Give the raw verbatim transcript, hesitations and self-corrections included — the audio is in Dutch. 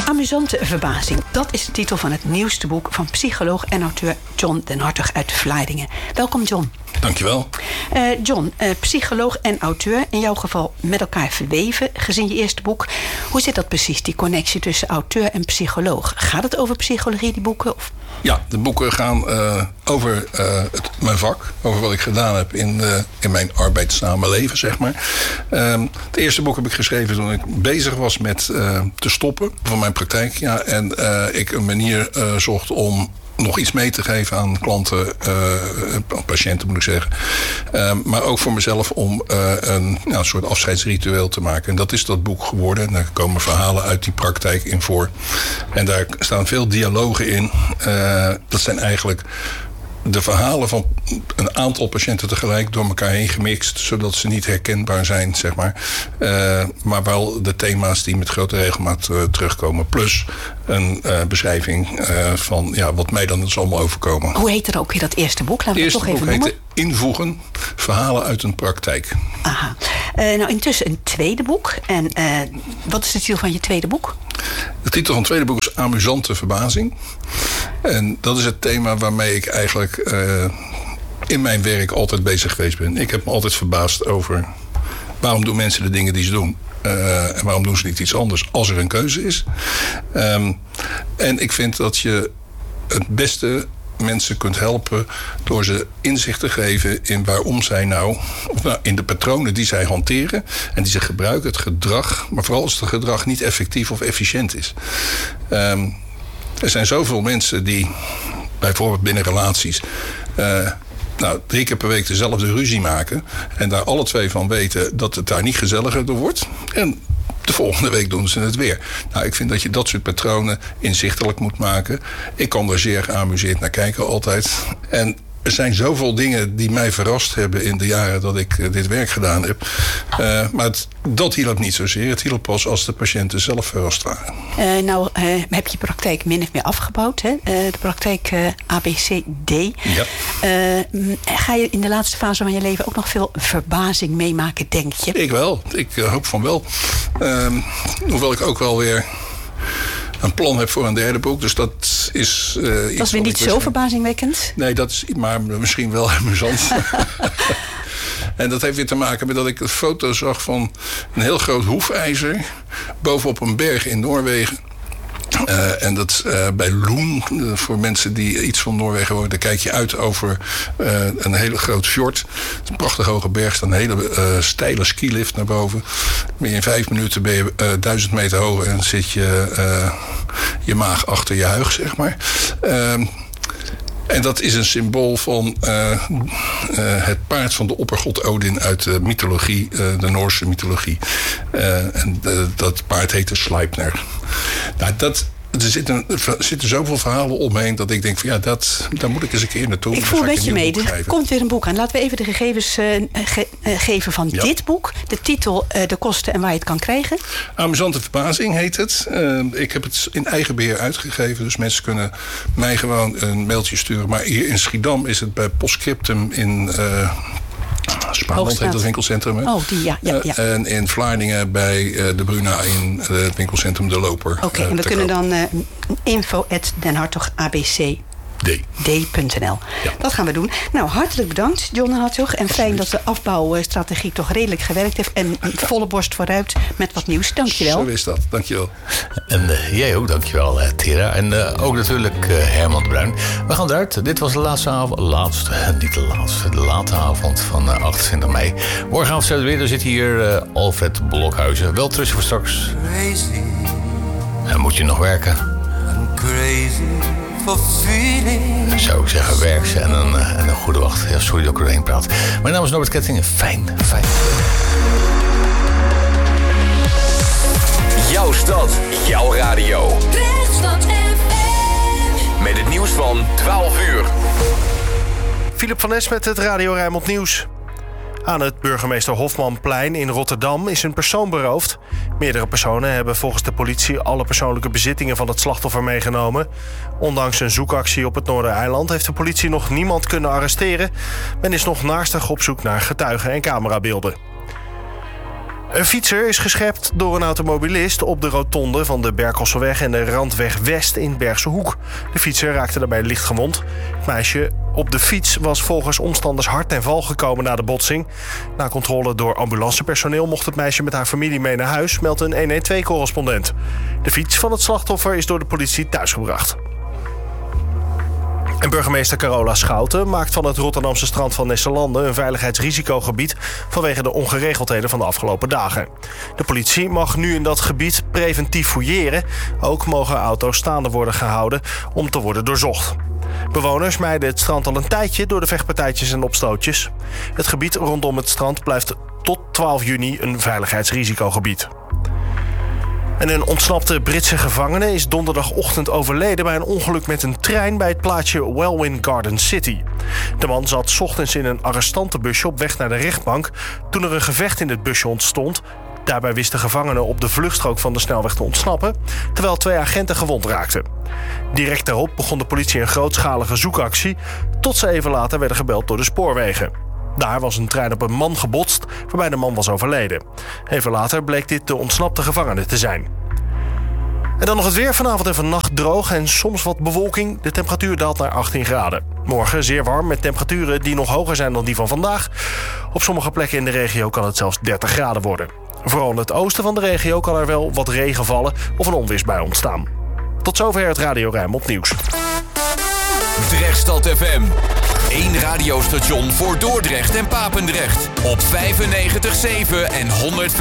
Amusante verbazing. Dat is de titel van het nieuwste boek van psycholoog en auteur John den Hartog uit Vlaardingen. Welkom, John. Dankjewel. Uh, John, uh, psycholoog en auteur, in jouw geval met elkaar verweven, gezien je eerste boek. Hoe zit dat precies, die connectie tussen auteur en psycholoog? Gaat het over psychologie, die boeken? Of? Ja, de boeken gaan uh, over uh, het, mijn vak, over wat ik gedaan heb in, uh, in mijn arbeidszame leven, zeg maar. Uh, het eerste boek heb ik geschreven toen ik bezig was met uh, te stoppen van mijn praktijk. Ja, en uh, ik een manier uh, zocht om nog iets mee te geven aan klanten, uh, patiënten moet ik zeggen. Uh, maar ook voor mezelf om uh, een, nou, een soort afscheidsritueel te maken. En dat is dat boek geworden. En daar komen verhalen uit die praktijk in voor. En daar staan veel dialogen in. Uh, dat zijn eigenlijk de verhalen van een aantal patiënten tegelijk door elkaar heen gemixt, zodat ze niet herkenbaar zijn, zeg maar. Uh, maar wel de thema's die met grote regelmaat uh, terugkomen. Plus een uh, beschrijving uh, van ja, wat mij dan is allemaal overkomen. Hoe heet er ook weer dat eerste boek? Laten we het toch eerste even boek noemen. heette Invoegen, verhalen uit een praktijk. Aha. Uh, nou, intussen een tweede boek. En uh, wat is de titel van je tweede boek? De titel van het tweede boek is Amusante verbazing. En dat is het thema waarmee ik eigenlijk uh, in mijn werk altijd bezig geweest ben. Ik heb me altijd verbaasd over waarom doen mensen de dingen die ze doen. Uh, en waarom doen ze niet iets anders als er een keuze is. Um, en ik vind dat je het beste mensen kunt helpen door ze inzicht te geven in waarom zij nou, of nou in de patronen die zij hanteren en die ze gebruiken, het gedrag, maar vooral als het gedrag niet effectief of efficiënt is. Um, er zijn zoveel mensen die bijvoorbeeld binnen relaties Uh, nou, drie keer per week dezelfde ruzie maken en daar alle twee van weten dat het daar niet gezelliger door wordt. En de volgende week doen ze het weer. Nou, ik vind dat je dat soort patronen inzichtelijk moet maken. Ik kan er zeer geamuseerd naar kijken altijd. En er zijn zoveel dingen die mij verrast hebben in de jaren dat ik uh, dit werk gedaan heb. Uh, maar het, dat hielp niet zozeer. Het hielp pas als de patiënten zelf verrast waren. Uh, nou, uh, heb je praktijk min of meer afgebouwd, hè? Uh, de praktijk uh, A B C D. Ja. Uh, ga je in de laatste fase van je leven ook nog veel verbazing meemaken, denk je? Ik wel. Ik uh, hoop van wel. Uh, hoewel ik ook wel weer een plan heb voor een derde boek. Dus dat is uh, iets. Dat is weer niet zo verbazingwekkend? Nee, dat is maar misschien wel amusant. En dat heeft weer te maken met dat ik een foto zag van een heel groot hoefijzer bovenop een berg in Noorwegen. Uh, en dat uh, bij Loen, uh, voor mensen die iets van Noorwegen horen, daar kijk je uit over uh, een hele groot fjord. Het is een prachtig hoge berg, staat een hele uh, steile skilift naar boven. In vijf minuten ben je uh, duizend meter hoog en zit je uh, je maag achter je huig, zeg maar. Uh, En dat is een symbool van uh, uh, het paard van de oppergod Odin uit de mythologie, uh, de Noorse mythologie. Uh, en uh, dat paard heette Sleipner. Nou, dat, er, zitten, er zitten zoveel verhalen omheen dat ik denk van ja, dat, daar moet ik eens een keer naartoe. Ik voel een beetje mee. Er komt weer een boek aan. Laten we even de gegevens uh, ge, uh, geven van ja. dit boek. De titel, uh, de kosten en waar je het kan krijgen. Amusante verbazing heet het. Uh, ik heb het in eigen beheer uitgegeven. Dus mensen kunnen mij gewoon een mailtje sturen. Maar hier in Schiedam is het bij Postscriptum in Uh, Spaanland heet dat winkelcentrum. Hè? Oh, die, ja. ja, ja. Uh, en in Vlaardingen bij uh, de Bruna in uh, het winkelcentrum De Loper. Oké, okay, uh, en we kunnen koop. dan uh, info at den hartog A B C D punt n l. Ja. Dat gaan we doen. Nou, hartelijk bedankt, John den Hartog. En fijn dat de afbouwstrategie toch redelijk gewerkt heeft. En volle borst vooruit met wat nieuws. Dankjewel. Zo is dat. Dankjewel. En uh, jij ook, dankjewel, uh, Tera. En uh, ook natuurlijk uh, Herman de Bruin. We gaan eruit. Dit was de laatste avond. Laatste, niet de laatste. De late avond van uh, achtentwintig mei. Morgenavond zijn we weer. Er zit hier uh, Alfred Blokhuizen. Wel terug voor straks. Crazy. En moet je nog werken? I'm crazy. Zou ik zeggen, werk ze en een, en een goede wacht. Ja, sorry dat ik erheen praat. Mijn naam is Norbert Kettingen. Fijn, fijn. Jouw stad, jouw radio. Krechtstad F M. Met het nieuws van twaalf uur. Philip van Nes met het Radio Rijnmond Nieuws. Aan het Burgemeester Hofmanplein in Rotterdam is een persoon beroofd. Meerdere personen hebben volgens de politie alle persoonlijke bezittingen van het slachtoffer meegenomen. Ondanks een zoekactie op het Noordereiland heeft de politie nog niemand kunnen arresteren. Men is nog naastig op zoek naar getuigen en camerabeelden. Een fietser is geschept door een automobilist op de rotonde van de Berkelseweg en de Randweg West in Bergse Hoek. De fietser raakte daarbij licht gewond. Het meisje op de fiets was volgens omstanders hard ten val gekomen na de botsing. Na controle door ambulancepersoneel mocht het meisje met haar familie mee naar huis, meldt een honderdtwaalf-correspondent. De fiets van het slachtoffer is door de politie thuisgebracht. En burgemeester Carola Schouten maakt van het Rotterdamse strand van Nesselande een veiligheidsrisicogebied vanwege de ongeregeldheden van de afgelopen dagen. De politie mag nu in dat gebied preventief fouilleren. Ook mogen auto's staande worden gehouden om te worden doorzocht. Bewoners mijden het strand al een tijdje door de vechtpartijtjes en opstootjes. Het gebied rondom het strand blijft tot twaalf juni een veiligheidsrisicogebied. En een ontsnapte Britse gevangene is donderdagochtend overleden bij een ongeluk met een trein bij het plaatsje Welwyn Garden City. De man zat 's ochtends in een arrestantenbusje op weg naar de rechtbank toen er een gevecht in het busje ontstond. Daarbij wist de gevangene op de vluchtstrook van de snelweg te ontsnappen, terwijl twee agenten gewond raakten. Direct daarop begon de politie een grootschalige zoekactie, tot ze even later werden gebeld door de spoorwegen. Daar was een trein op een man gebotst, waarbij de man was overleden. Even later bleek dit de ontsnapte gevangene te zijn. En dan nog het weer. Vanavond en vannacht droog en soms wat bewolking. De temperatuur daalt naar achttien graden. Morgen zeer warm met temperaturen die nog hoger zijn dan die van vandaag. Op sommige plekken in de regio kan het zelfs dertig graden worden. Vooral in het oosten van de regio kan er wel wat regen vallen of een onweersbui ontstaan. Tot zover het Radio Rijnmond Nieuws. Drechtstad F M. Eén radiostation voor Dordrecht en Papendrecht. Op vijfennegentig komma zeven en honderd.